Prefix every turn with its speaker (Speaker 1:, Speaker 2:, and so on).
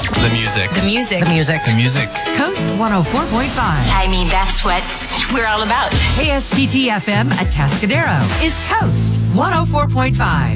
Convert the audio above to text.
Speaker 1: The music.
Speaker 2: The music.
Speaker 3: The music.
Speaker 1: The music.
Speaker 4: Coast 104.5.
Speaker 5: I mean, that's what we're all about.
Speaker 4: KSTT FM at Tascadero is Coast 104.5.